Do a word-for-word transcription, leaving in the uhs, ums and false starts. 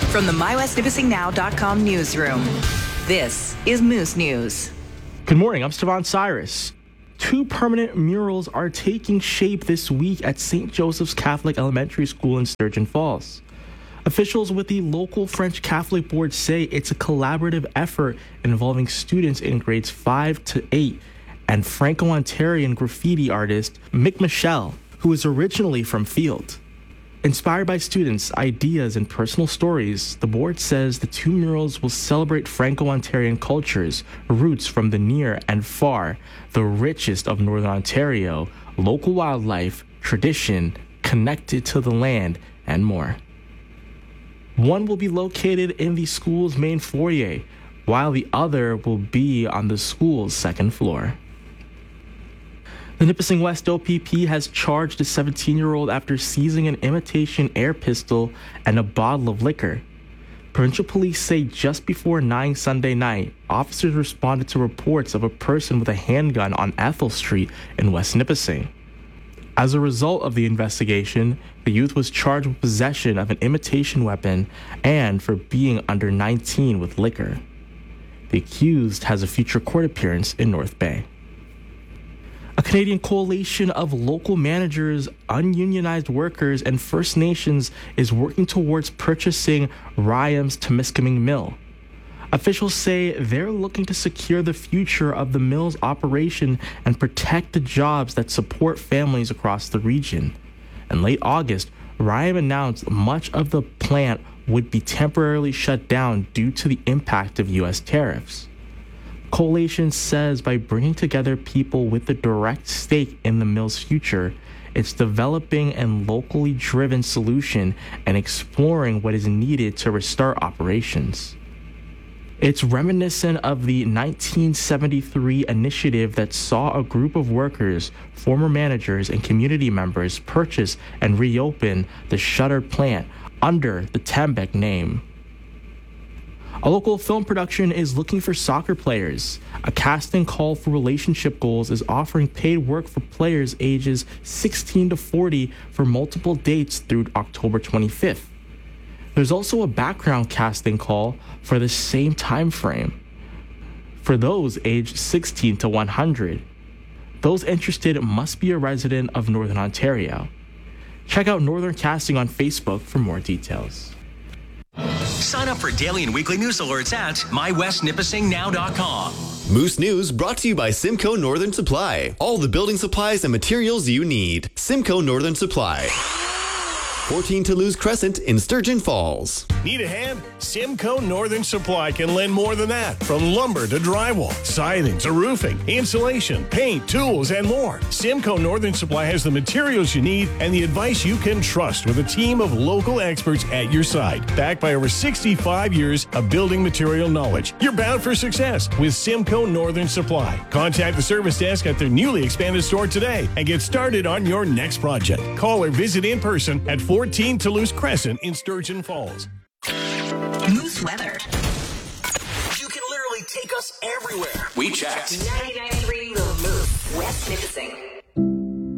From the my west nipissing now dot com newsroom, this is Moose News. Good morning, I'm Stevan Cyrus. Two permanent murals are taking shape this week at Saint Joseph's Catholic Elementary School in Sturgeon Falls. Officials with the local French Catholic board say it's a collaborative effort involving students in grades five to eight and Franco-Ontarian graffiti artist Mick Michelle, who is originally from Field. Inspired by students' ideas and personal stories, the board says the two murals will celebrate Franco-Ontarian cultures, roots from the near and far, the richest of Northern Ontario, local wildlife, tradition, connected to the land, and more. One will be located in the school's main foyer, while the other will be on the school's second floor. The Nipissing West O P P has charged a seventeen-year-old after seizing an imitation air pistol and a bottle of liquor. Provincial police say just before nine Sunday night, officers responded to reports of a person with a handgun on Ethel Street in West Nipissing. As a result of the investigation, the youth was charged with possession of an imitation weapon and for being under nineteen with liquor. The accused has a future court appearance in North Bay. A Canadian coalition of local managers, ununionized workers, and First Nations is working towards purchasing Ryam's Temiskaming Mill. Officials say they're looking to secure the future of the mill's operation and protect the jobs that support families across the region. In late August, Ryam announced much of the plant would be temporarily shut down due to the impact of U S tariffs. Coalition says by bringing together people with a direct stake in the mill's future, it's developing a locally driven solution and exploring what is needed to restart operations. It's reminiscent of the nineteen seventy-three initiative that saw a group of workers, former managers, and community members purchase and reopen the shuttered plant under the Tembec name. A local film production is looking for soccer players. A casting call for Relationship Goals is offering paid work for players ages sixteen to forty for multiple dates through October twenty-fifth. There's also a background casting call for the same time frame for those aged sixteen to one hundred. Those interested must be a resident of Northern Ontario. Check out Northern Casting on Facebook for more details. Sign up for daily and weekly news alerts at my west nipissing now dot com. Moose News brought to you by Simcoe Northern Supply. All the building supplies and materials you need. Simcoe Northern Supply. fourteen Toulouse Crescent in Sturgeon Falls. Need a hand? Simcoe Northern Supply can lend more than that. From lumber to drywall, siding to roofing, insulation, paint, tools, and more. Simcoe Northern Supply has the materials you need and the advice you can trust with a team of local experts at your side. Backed by over sixty-five years of building material knowledge. You're bound for success with Simcoe Northern Supply. Contact the service desk at their newly expanded store today and get started on your next project. Call or visit in person at fourteen Toulouse Crescent in Sturgeon Falls. Moose weather. You can literally take us everywhere. We checked. ninety-nine point three The Moose, West Nipissing.